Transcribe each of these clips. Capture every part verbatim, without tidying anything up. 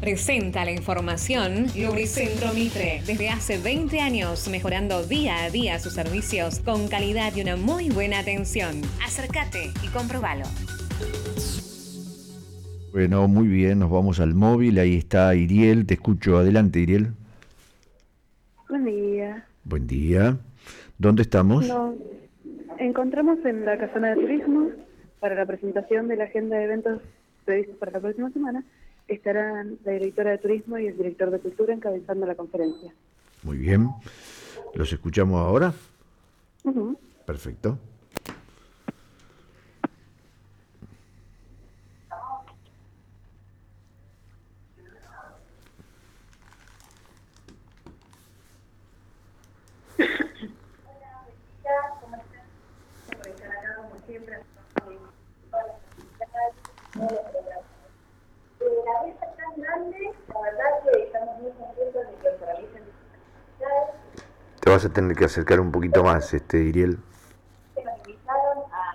Presenta la información Lubricentro Mitre. Desde hace veinte años mejorando día a día sus servicios con calidad y una muy buena atención. Acércate y comprobalo. Bueno, muy bien, nos vamos al móvil. Ahí está Iriel, te escucho. Adelante, Iriel. Buen día. Buen día. ¿Dónde estamos? Nos encontramos en la Casona de Turismo para la presentación de la agenda de eventos previstos para la próxima semana. Estarán la directora de Turismo y el director de Cultura encabezando la conferencia. Muy bien. ¿Los escuchamos ahora? Uh-huh. Perfecto. La mesa es tan grande, la verdad que estamos muy contentos de que se realicen actividades. Te vas a tener que acercar un poquito más, este Iriel. Se nos invitaron a...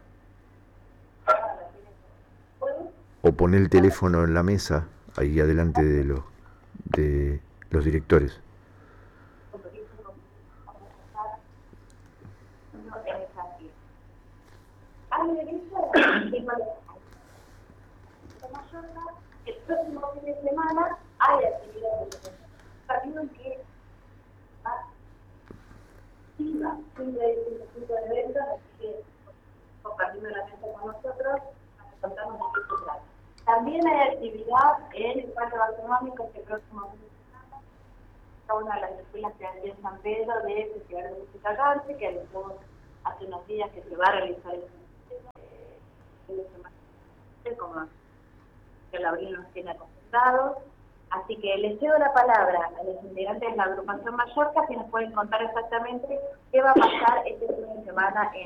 O pon el teléfono en la mesa, ahí adelante de los, de los directores. A mi derecha, el próximo fin de semana hay actividades. Partido en que va siempre hay un tipo de eventos, así que compartiendo la mesa con nosotros, para contarnos de qué se trata. También hay actividad en el parque gastronómico este próximo fin de semana. Está una de las escuelas que hay en San Pedro de Festival de Música Cante, que anunciamos hace unos días que se va a realizar el fin de semana, como que el abril nos tiene acostumbrados. Así que les cedo la palabra a los integrantes de la agrupación Mallorca, que nos pueden contar exactamente qué va a pasar este fin de semana en